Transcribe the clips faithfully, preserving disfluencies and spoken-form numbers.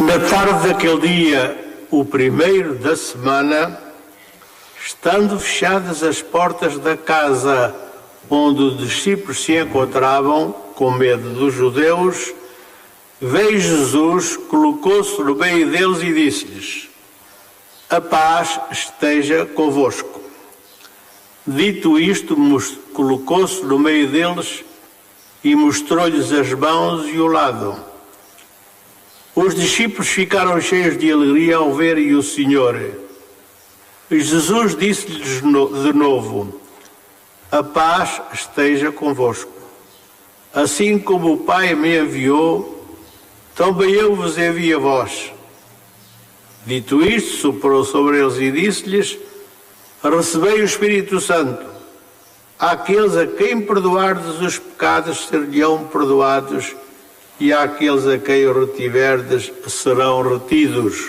Na tarde daquele dia, o primeiro da semana, estando fechadas as portas da casa onde os discípulos se encontravam, com medo dos judeus, veio Jesus, colocou-se no meio deles e disse-lhes: a paz esteja convosco. Dito isto, colocou-se no meio deles e mostrou-lhes as mãos e o lado. Os discípulos ficaram cheios de alegria ao verem o Senhor. E Jesus disse-lhes de novo: a paz esteja convosco. Assim como o Pai me enviou, também eu vos envio a vós. Dito isto, soprou sobre eles e disse-lhes: recebei o Espírito Santo. Àqueles a quem perdoardes os pecados ser-lhe-ão perdoados, e àqueles a quem o retiverdes serão retidos.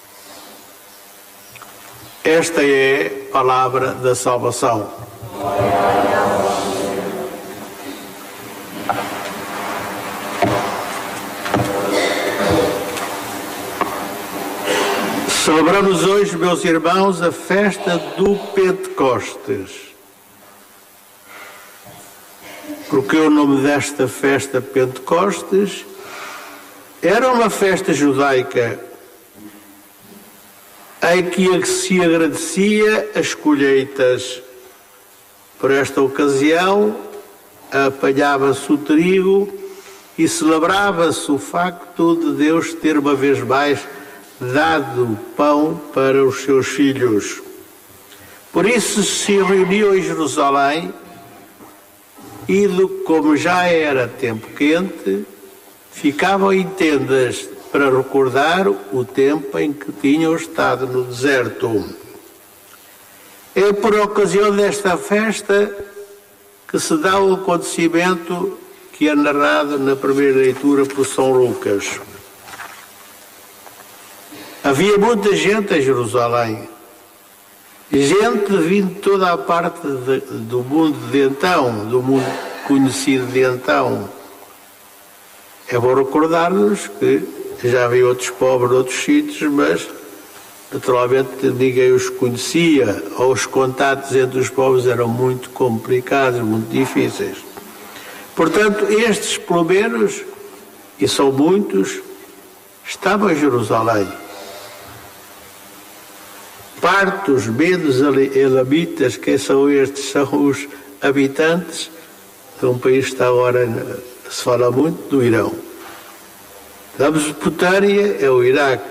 Esta é a palavra da salvação. Celebramos hoje, meus irmãos, a festa do Pentecostes. Porque o nome desta festa Pentecostes era uma festa judaica em que se agradecia as colheitas. Por esta ocasião, apanhava-se o trigo e celebrava-se o facto de Deus ter uma vez mais dado pão para os seus filhos. Por isso se reuniu em Jerusalém e, como já era tempo quente, ficavam em tendas para recordar o tempo em que tinham estado no deserto. É por ocasião desta festa que se dá o acontecimento que é narrado na primeira leitura por São Lucas. Havia muita gente em Jerusalém, gente vindo de toda a parte de, do mundo de então, do mundo conhecido de então. É bom recordar-nos que já havia outros povos noutros sítios, mas naturalmente ninguém os conhecia, ou os contatos entre os povos eram muito complicados, muito difíceis. Portanto, estes, pelo menos, e são muitos, estavam em Jerusalém. Partos, medos, elamitas, quem são estes? São os habitantes de um país que está agora, se fala muito, do Irão. Da Mesopotâmia é o Iraque.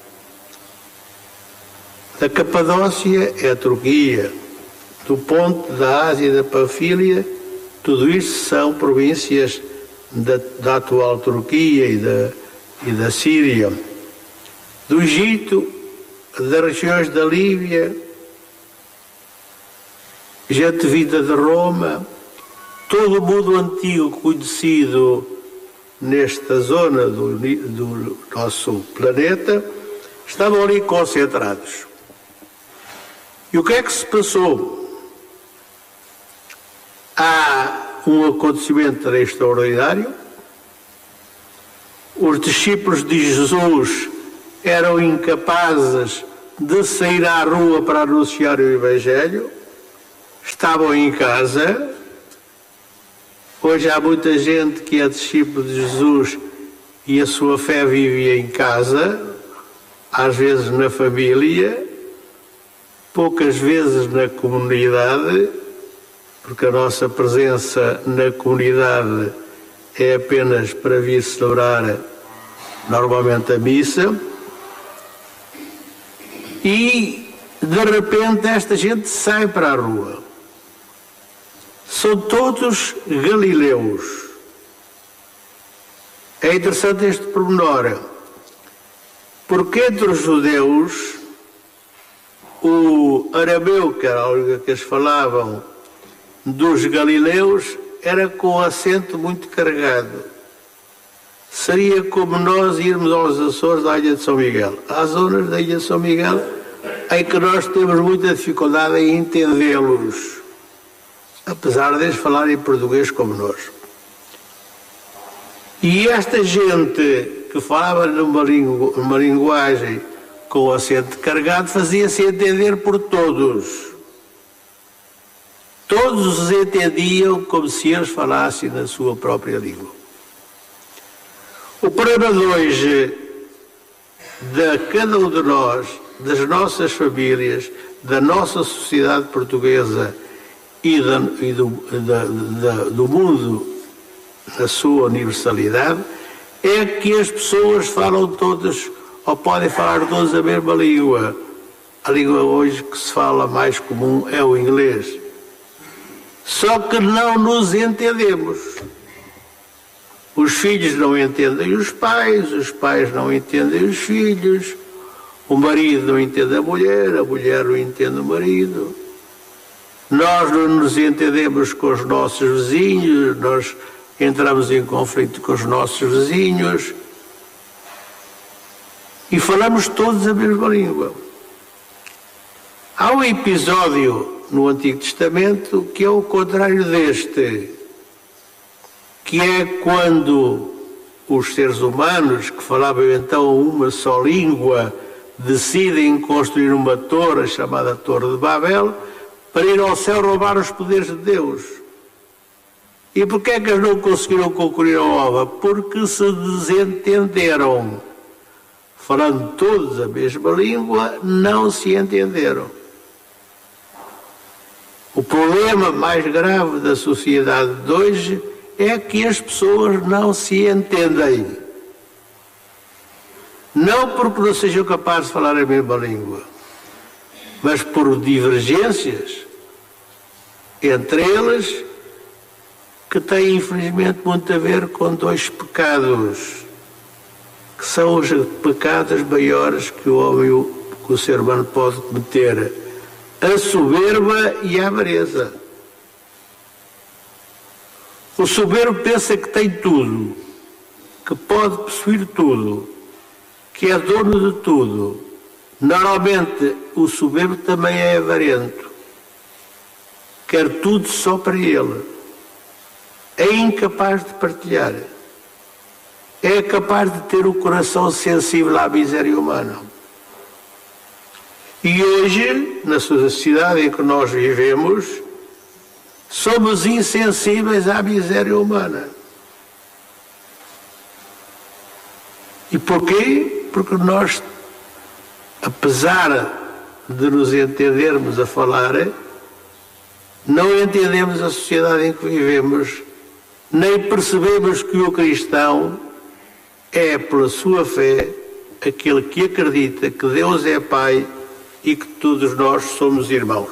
Da Capadócia é a Turquia. Do ponto da Ásia e da Panfília, tudo isto são províncias da, da atual Turquia e da, e da Síria. Do Egito, das regiões da Líbia, gente vinda de Roma, todo o mundo antigo conhecido nesta zona do, do nosso planeta, estavam ali concentrados. E o que é que se passou? Há um acontecimento extraordinário. Os discípulos de Jesus eram incapazes de sair à rua para anunciar o Evangelho, estavam em casa. Hoje há muita gente que é discípulo de Jesus e a sua fé vive em casa, às vezes na família, poucas vezes na comunidade, porque a nossa presença na comunidade é apenas para vir celebrar normalmente a missa. E, de repente, esta gente sai para a rua. São todos galileus. É interessante este pormenor, porque entre os judeus, o arameu, que era a língua que eles falavam, dos galileus, era com acento muito carregado. Seria como nós irmos aos Açores da Ilha de São Miguel. Há zonas da Ilha de São Miguel em que nós temos muita dificuldade em entendê-los, apesar de eles falarem português como nós. E esta gente que falava numa, lingu, numa linguagem com acento carregado, fazia-se entender por todos. Todos os entendiam como se eles falassem na sua própria língua. O problema de hoje, de cada um de nós, das nossas famílias, da nossa sociedade portuguesa e, da, e do, da, da, do mundo na sua universalidade, é que as pessoas falam todas, ou podem falar todas a mesma língua. A língua hoje que se fala mais comum é o inglês. Só que não nos entendemos. Os filhos não entendem os pais, os pais não entendem os filhos, o marido não entende a mulher, a mulher não entende o marido. Nós não nos entendemos com os nossos vizinhos, nós entramos em conflito com os nossos vizinhos e falamos todos a mesma língua. Há um episódio no Antigo Testamento que é o contrário deste, que é quando os seres humanos, que falavam então uma só língua, decidem construir uma torre chamada Torre de Babel para ir ao céu roubar os poderes de Deus. E porquê é que eles não conseguiram concluir a obra? Porque se desentenderam. Falando todos a mesma língua, não se entenderam. O problema mais grave da sociedade de hoje é que as pessoas não se entendem. Não porque não sejam capazes de falar a mesma língua, mas por divergências entre eles que têm, infelizmente, muito a ver com dois pecados, que são os pecados maiores que o homem, que o ser humano pode cometer: a soberba e a avareza. O soberbo pensa que tem tudo, que pode possuir tudo, que é dono de tudo. Normalmente, o soberbo também é avarento. Quer tudo só para ele. É incapaz de partilhar. É capaz de ter o coração sensível à miséria humana. E hoje, na sociedade em que nós vivemos, somos insensíveis à miséria humana. E porquê? Porque nós, apesar de nos entendermos a falar, não entendemos a sociedade em que vivemos, nem percebemos que o cristão é, pela sua fé, aquele que acredita que Deus é Pai e que todos nós somos irmãos.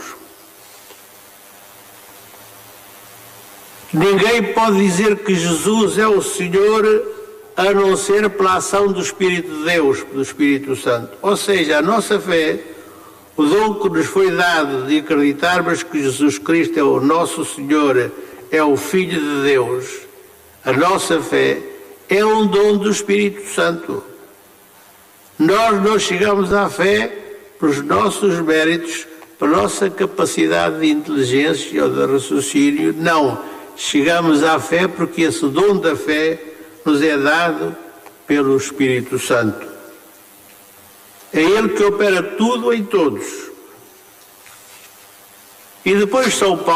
Ninguém pode dizer que Jesus é o Senhor a não ser pela ação do Espírito de Deus, do Espírito Santo. Ou seja, a nossa fé, o dom que nos foi dado de acreditarmos que Jesus Cristo é o nosso Senhor, é o Filho de Deus, a nossa fé é um dom do Espírito Santo. Nós não chegamos à fé pelos nossos méritos, pela nossa capacidade de inteligência ou de raciocínio, não. Chegamos à fé porque esse dom da fé nos é dado pelo Espírito Santo. É Ele que opera tudo em todos. E depois São Paulo